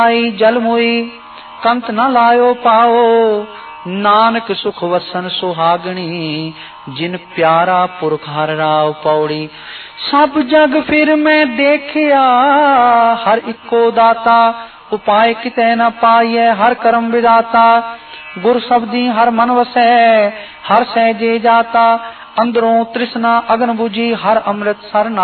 आई जल मोई कंत न लायो पाओ, नानक सुख वसन सुहागणी, जिन प्यारा पुरख हर राव पौड़ी। सब जग फिर मैं देखिया, हर इको दाता, उपाय कितै न पाइए, हर कर्म विदाता। गुर शब्दी हर मन वसै, हर सहजे जाता, अंदरों तृष्णा अगन बुझी, हर अमृत सरना